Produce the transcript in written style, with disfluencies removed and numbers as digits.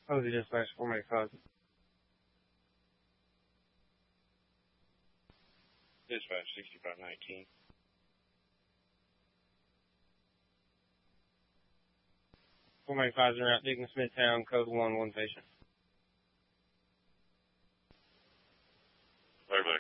Oh, the dispatch 485. Dispatch 6519. 485 is around Digness Midtown, code 1 patient. Everybody.